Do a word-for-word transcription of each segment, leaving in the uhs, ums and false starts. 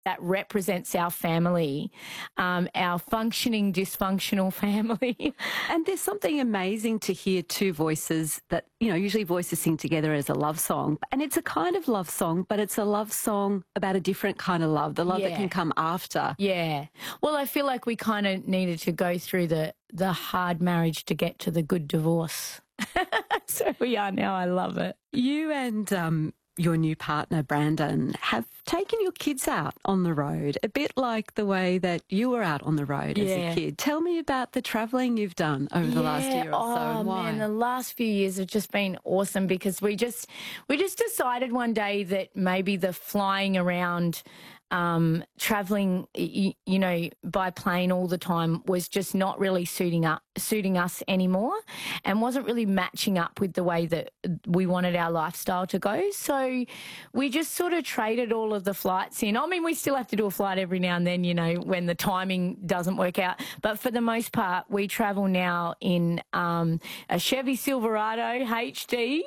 that represents our family, um, our functioning, dysfunctional family. And there's something amazing to hear two voices that, you know, usually voices sing together as a love song. And it's a kind of love song, but it's a love song about a different kind of love, the love Yeah. that can come after. Yeah. Well, I feel like we kind of needed to go through the, the hard marriage to get to the good divorce. So we are now. I love it. You and um, your new partner, Brandon, have taken your kids out on the road, a bit like the way that you were out on the road Yeah. as a kid. Tell me about the travelling you've done over the Yeah. last year or so, oh, and why. man, the last few years have just been awesome because we just we just decided one day that maybe the flying around, um, traveling, you, you know, by plane all the time was just not really suiting up, suiting us anymore, and wasn't really matching up with the way that we wanted our lifestyle to go. So we just sort of traded all of the flights in. I mean, we still have to do a flight every now and then, you know, when the timing doesn't work out. But for the most part, we travel now in um, a Chevy Silverado H D,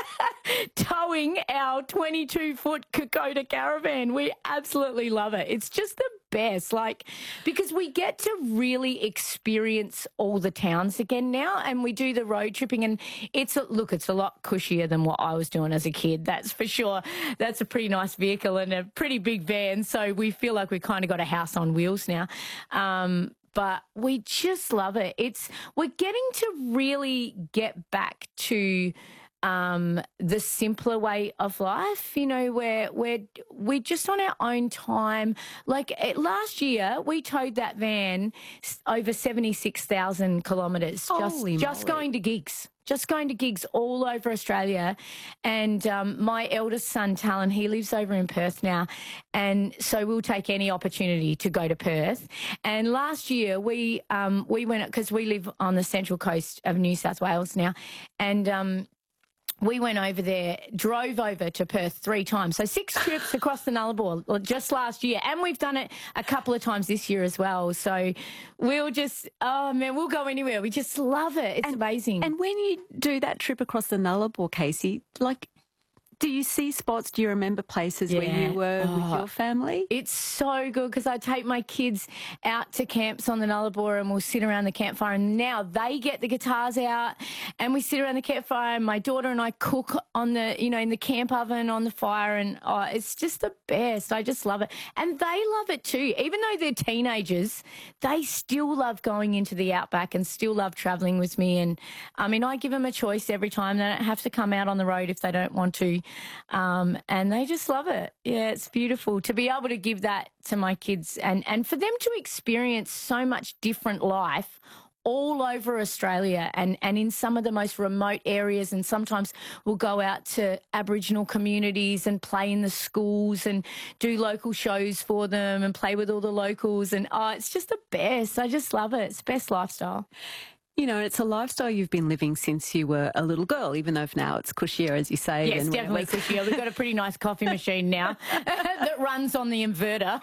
towing our twenty-two foot Kokoda caravan. We absolutely love it. It's just the best, like, because we get to really experience all the towns again now, and we do the road tripping, and it's a, look, it's a lot cushier than what I was doing as a kid, that's for sure. That's a pretty nice vehicle and a pretty big van, so we feel like we kind of got a house on wheels now. Um, but we just love it. It's we're getting to really get back to Um, the simpler way of life, you know, where we're, we're just on our own time. Like eh, last year, we towed that van s- over seventy-six thousand kilometres, just, Holy just moly. going to gigs. Just going to gigs all over Australia. And um, my eldest son, Talon, he lives over in Perth now. And so we'll take any opportunity to go to Perth. And last year we um, we went, because we live on the central coast of New South Wales now, and um, we went over there, drove over to Perth three times. So six trips across the Nullarbor just last year. And we've done it a couple of times this year as well. So we'll just, oh, man, we'll go anywhere. We just love it. It's And- amazing. And when you do that trip across the Nullarbor, Casey, like, do you see spots? Do you remember places where Yeah. you were with Oh. your family? It's so good because I take my kids out to camps on the Nullarbor and we'll sit around the campfire, and now they get the guitars out and we sit around the campfire, and my daughter and I cook on the, you know, in the camp oven on the fire, and oh, it's just the best. I just love it. And they love it too. Even though they're teenagers, they still love going into the outback and still love travelling with me. And I mean, I give them a choice every time. They don't have to come out on the road if they don't want to. Um, and they just love it. Yeah, it's beautiful to be able to give that to my kids, and, and for them to experience so much different life all over Australia, and, and in some of the most remote areas. And sometimes we'll go out to Aboriginal communities and play in the schools and do local shows for them and play with all the locals. And oh, it's just the best. I just love it. It's the best lifestyle. You know, it's a lifestyle you've been living since you were a little girl, even though now it's cushier, as you say. Yes, and definitely cushier. We've got a pretty nice coffee machine now that runs on the inverter.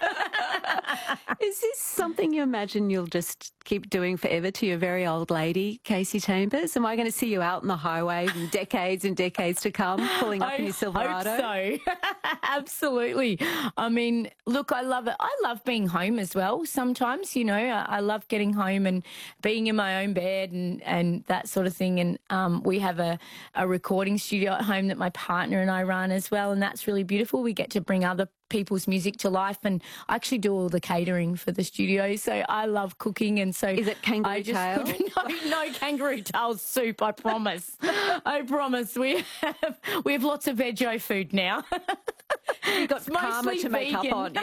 Is this something you imagine you'll just keep doing forever to your very old lady, Casey Chambers? Am I going to see you out on the highway in decades and decades to come, pulling up I in your Silverado? hope so. Absolutely. I mean, look, I love it. I love being home as well sometimes, you know. I, I love getting home and being in my own bed and, and that sort of thing. And um, we have a, a recording studio at home that my partner and I run as well, and that's really beautiful. We get to bring other people's music to life, and I actually do all the catering for the studio, so I love cooking. And so Is it kangaroo I just tail? cook- no, no kangaroo tail soup, I promise. I promise. We have we have lots of veggie food now. You got It's karma mostly to make vegan. up on.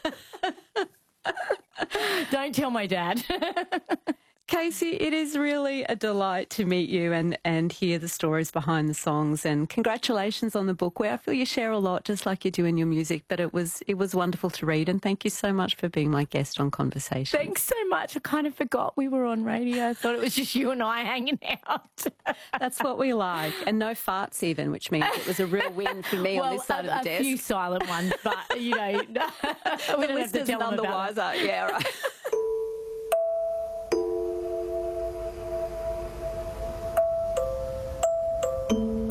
Yeah. Don't tell my dad. Casey, it is really a delight to meet you and, and hear the stories behind the songs, and congratulations on the book, where I feel you share a lot just like you do in your music, but it was it was wonderful to read, and thank you so much for being my guest on Conversation. Thanks so much. I kind of forgot we were on radio. I thought it was just you and I hanging out. That's what we like, and no farts even, which means it was a real win for me well, on this side a, of the a desk. few silent ones, but, you know, we The don't have to listeners tell none them the about it. wiser. Yeah, right.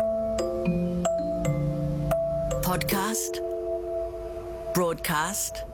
Podcast, broadcast,